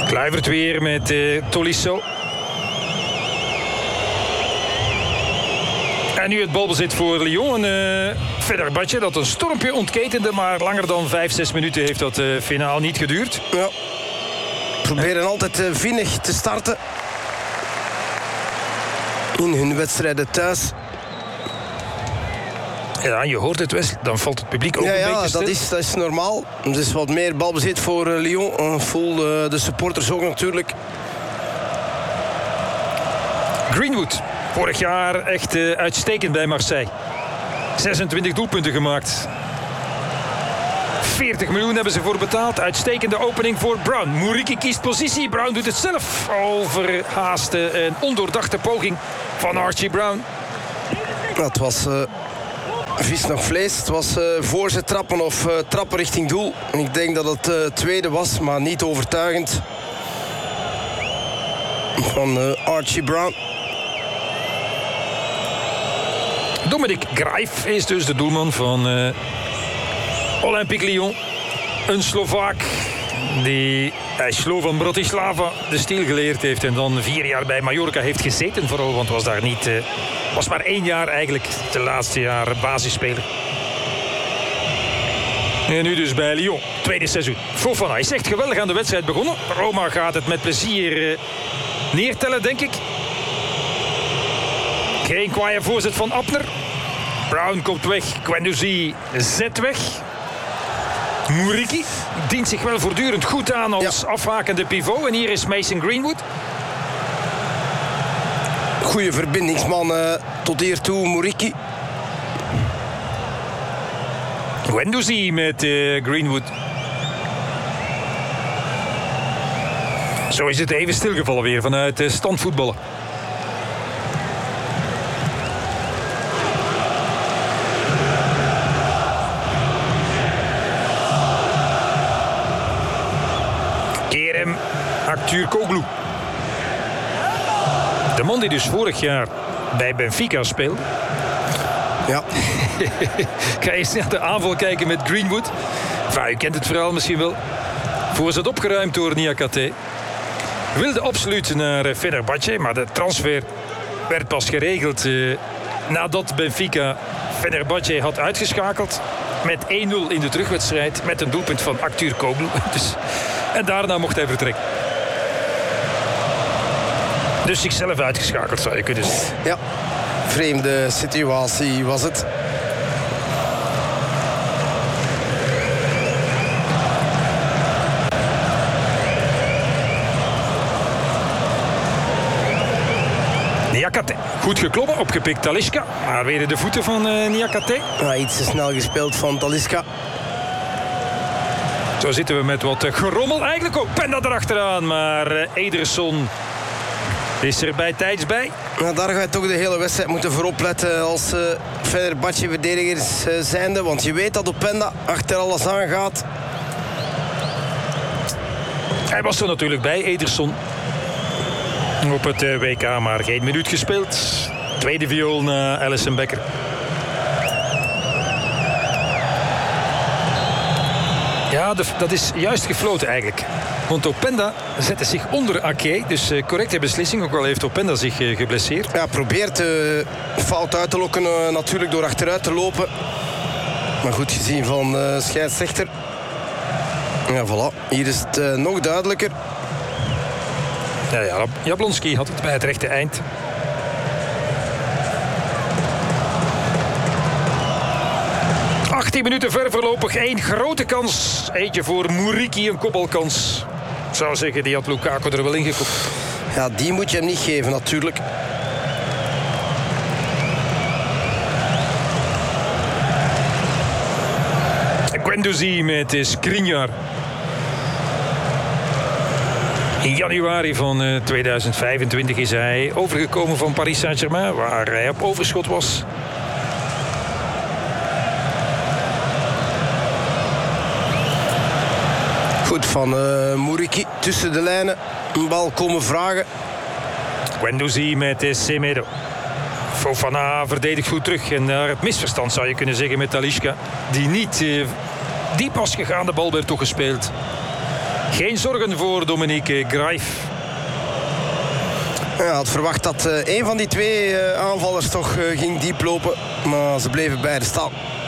Kluivert weer met Tolisso. En nu het balbezit voor Lyon. Fenerbahçe dat een stormpje ontketende, maar langer dan 5-6 minuten heeft dat finaal niet geduurd. Ja. Proberen altijd vinnig te starten in hun wedstrijden thuis. Ja, je hoort het, Wes. Dan valt het publiek ook een beetje stil. Ja, dat is normaal. Er is wat meer balbezit voor Lyon. Vol de supporters ook natuurlijk. Greenwood, vorig jaar echt uitstekend bij Marseille. 26 doelpunten gemaakt. 40 miljoen hebben ze voor betaald. Uitstekende opening voor Brown. Muriqi kiest positie. Brown doet het zelf. Overhaaste en ondoordachte poging van Archie Brown. Dat was vis nog vlees. Het was voorzet trappen of trappen richting doel. En ik denk dat het tweede was, maar niet overtuigend. Van Archie Brown. Dominic Graif is dus de doelman van Olympique Lyon. Een Slovaak die Slovan van Bratislava de stil geleerd heeft en dan 4 jaar bij Mallorca heeft gezeten vooral, want was daar niet, was maar 1 jaar eigenlijk, de laatste jaar basisspeler. En nu dus bij Lyon, tweede seizoen. Fofana is echt geweldig aan de wedstrijd begonnen. Roma gaat het met plezier neertellen, denk ik. Geen kwaaie voorzet van Abner. Brown komt weg. Guendouzi zet weg. Muriqi dient zich wel voortdurend goed aan als afhakende pivot. En hier is Mason Greenwood. Goeie verbindingsman tot hiertoe, Muriqi. Guendouzi met Greenwood. Zo is het even stilgevallen weer vanuit standvoetballen. Kerem Aktürkoğlu. De man die dus vorig jaar bij Benfica speelde. Ja. Ga je eens naar de aanval kijken met Greenwood. Enfin, u kent het verhaal misschien wel. Voorzet opgeruimd door Niakate. Wilde absoluut naar Fenerbahçe, maar de transfer werd pas geregeld nadat Benfica Fenerbahçe had uitgeschakeld. Met 1-0 in de terugwedstrijd met een doelpunt van Aktürkoğlu. Dus, en daarna mocht hij vertrekken. Dus zichzelf uitgeschakeld zou je kunnen zeggen. Ja, vreemde situatie was het. Niakate. Goed geklommen, opgepikt Talisca. Maar weer in de voeten van Niakate. Ja, iets te snel gespeeld van Talisca. Zo zitten we met wat gerommel. Eigenlijk ook Penda erachteraan. Maar Ederson is er bij tijds bij. Nou, daar ga je toch de hele wedstrijd moeten voor opletten als Fenerbahçe-verdedigers zijnde. Want je weet dat Openda achter alles aangaat. Hij was er natuurlijk bij, Ederson. Op het WK, maar geen minuut gespeeld. Tweede viool na Alisson Becker. Ja, dat is juist gefloten eigenlijk. Want Openda zette zich onder Ake. Dus correcte beslissing, ook al heeft Openda zich geblesseerd. Ja, probeert de fout uit te lokken natuurlijk door achteruit te lopen. Maar goed gezien van scheidsrechter. Ja, voilà. Hier is het nog duidelijker. Ja, Jablonski had het bij het rechte eind. Minuten ver voorlopig. 1 grote kans. Eentje voor Muriqi, een kopbalkans. Ik zou zeggen, die had Lukaku er wel in gekopt. Ja, die moet je hem niet geven natuurlijk. Guendouzi met Skriniar. In januari van 2025 is hij overgekomen van Paris Saint-Germain, waar hij op overschot was. Goed van Muriqi tussen de lijnen. Een bal komen vragen. Guendouzi met Semedo. Fofana verdedigt goed terug. En daar het misverstand zou je kunnen zeggen met Talisca. Die niet diep was gegaan. De bal werd toch gespeeld Geen zorgen voor Dominique Graif. Ja, had verwacht dat een van die twee aanvallers toch ging diep lopen. Maar ze bleven beide staan.